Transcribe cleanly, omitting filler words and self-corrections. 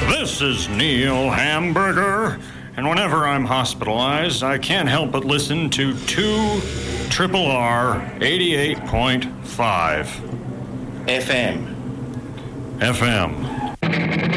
This is Neil Hamburger, and whenever I'm hospitalized, I can't help but listen to 2 Triple R 88.5 FM. FM.